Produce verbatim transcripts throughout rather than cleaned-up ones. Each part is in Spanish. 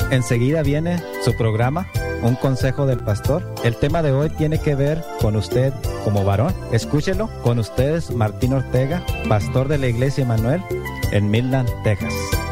Enseguida viene su programa, Un Consejo del Pastor. El tema de hoy tiene que ver con usted como varón. Escúchelo. Con ustedes, Martín Ortega, pastor de la Iglesia Emmanuel en Midland, Texas.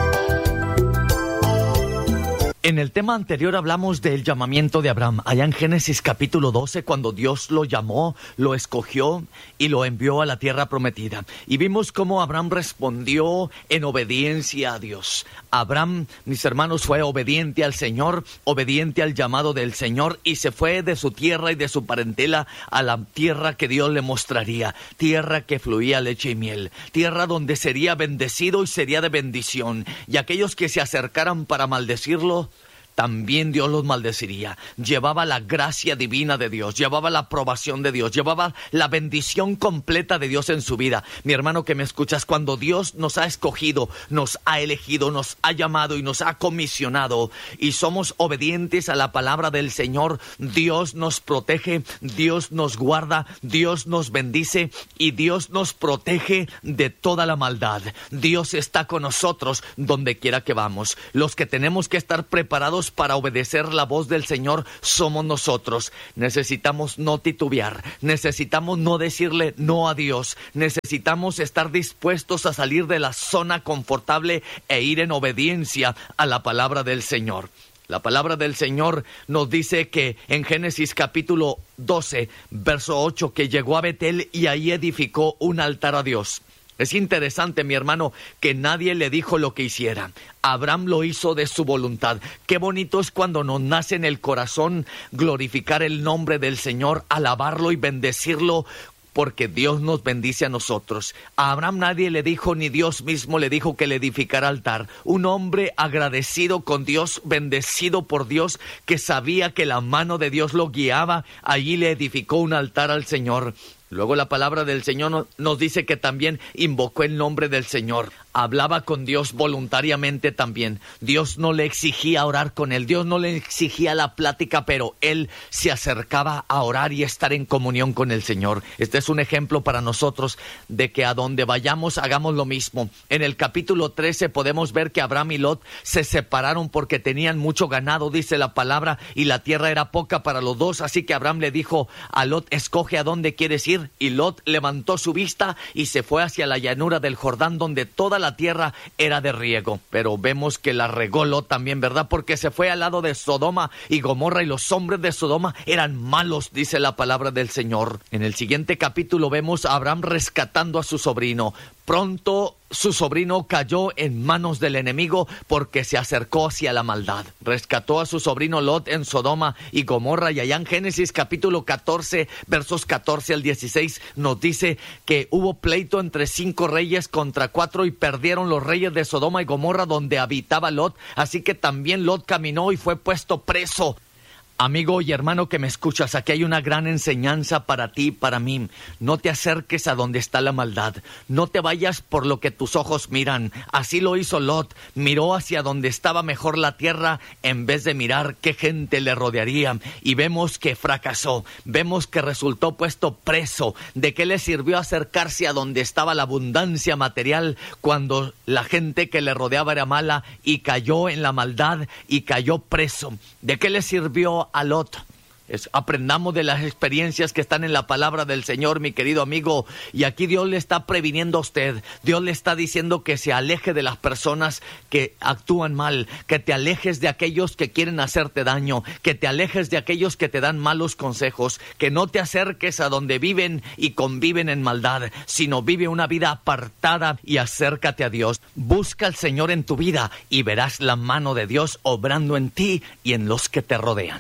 En el tema anterior hablamos del llamamiento de Abraham, allá en Génesis capítulo doce, cuando Dios lo llamó, lo escogió y lo envió a la tierra prometida. Y vimos cómo Abraham respondió en obediencia a Dios. Abraham, mis hermanos, fue obediente al Señor, obediente al llamado del Señor, y se fue de su tierra y de su parentela a la tierra que Dios le mostraría, tierra que fluía leche y miel, tierra donde sería bendecido y sería de bendición, y aquellos que se acercaran para maldecirlo, también Dios los maldeciría. Llevaba la gracia divina de Dios, llevaba la aprobación de Dios, llevaba la bendición completa de Dios en su vida. Mi hermano que me escuchas, cuando Dios nos ha escogido, nos ha elegido, nos ha llamado y nos ha comisionado, y somos obedientes a la palabra del Señor, Dios nos protege, Dios nos guarda, Dios nos bendice y Dios nos protege de toda la maldad. Dios está con nosotros donde quiera que vamos. Los que tenemos que estar preparados para obedecer la voz del Señor somos nosotros. Necesitamos no titubear, necesitamos no decirle no a Dios, necesitamos estar dispuestos a salir de la zona confortable e ir en obediencia a la palabra del Señor. La palabra del Señor nos dice que en Génesis capítulo doce, verso ocho, que llegó a Betel y ahí edificó un altar a Dios. Es interesante, mi hermano, que nadie le dijo lo que hiciera. Abraham lo hizo de su voluntad. Qué bonito es cuando nos nace en el corazón glorificar el nombre del Señor, alabarlo y bendecirlo, porque Dios nos bendice a nosotros. A Abraham nadie le dijo, ni Dios mismo le dijo que le edificara altar. Un hombre agradecido con Dios, bendecido por Dios, que sabía que la mano de Dios lo guiaba, allí le edificó un altar al Señor. Luego la palabra del Señor nos dice que también invocó el nombre del Señor. Hablaba con Dios voluntariamente también. Dios no le exigía orar con él, Dios no le exigía la plática, pero él se acercaba a orar y estar en comunión con el Señor. Este es un ejemplo para nosotros de que a donde vayamos hagamos lo mismo. En el capítulo trece podemos ver que Abraham y Lot se separaron porque tenían mucho ganado, dice la palabra, y la tierra era poca para los dos, así que Abraham le dijo a Lot, escoge a dónde quieres ir, y Lot levantó su vista y se fue hacia la llanura del Jordán, donde toda la La tierra era de riego. Pero vemos que la regó Lot también, ¿verdad? Porque se fue al lado de Sodoma y Gomorra, y los hombres de Sodoma eran malos, dice la palabra del Señor. En el siguiente capítulo vemos a Abraham rescatando a su sobrino. Pronto su sobrino cayó en manos del enemigo porque se acercó hacia la maldad. Rescató a su sobrino Lot en Sodoma y Gomorra, y allá en Génesis capítulo catorce, versos catorce al dieciséis, nos dice que hubo pleito entre cinco reyes contra cuatro y perdieron los reyes de Sodoma y Gomorra donde habitaba Lot, así que también Lot caminó y fue puesto preso. Amigo y hermano que me escuchas, aquí hay una gran enseñanza para ti y para mí. No te acerques a donde está la maldad. No te vayas por lo que tus ojos miran. Así lo hizo Lot. Miró hacia donde estaba mejor la tierra en vez de mirar qué gente le rodearía. Y vemos que fracasó. Vemos que resultó puesto preso. ¿De qué le sirvió acercarse a donde estaba la abundancia material cuando la gente que le rodeaba era mala y cayó en la maldad y cayó preso? ¿De qué le sirvió a Lot? Es, aprendamos de las experiencias que están en la palabra del Señor, mi querido amigo, y aquí Dios le está previniendo a usted. Dios le está diciendo que se aleje de las personas que actúan mal, que te alejes de aquellos que quieren hacerte daño, que te alejes de aquellos que te dan malos consejos, que no te acerques a donde viven y conviven en maldad, sino vive una vida apartada y acércate a Dios. Busca al Señor en tu vida y verás la mano de Dios obrando en ti y en los que te rodean.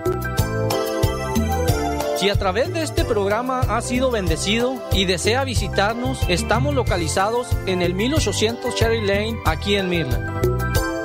Si a través de este programa ha sido bendecido y desea visitarnos, estamos localizados en el mil ochocientos Cherry Lane, aquí en Midland.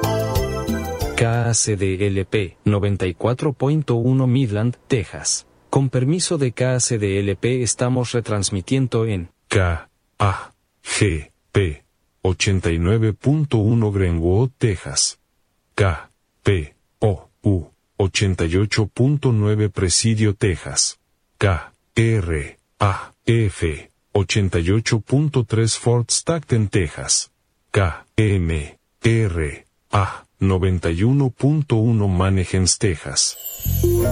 K A C D L P noventa y cuatro punto uno Midland, Texas. Con permiso de K A C D L P estamos retransmitiendo en K A G P ochenta y nueve punto uno Greenwood, Texas. K P O U ochenta y ocho punto nueve Presidio, Texas. K R A F ochenta y ocho punto tres Fort Stockton, Texas. K M R A noventa y uno punto uno Manhegens, Texas.